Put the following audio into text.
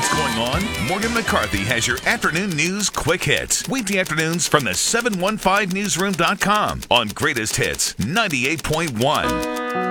what's going on? Morgan McCarthy has your afternoon news quick hits. Weekday afternoons from the 715newsroom.com on Greatest Hits 98.1.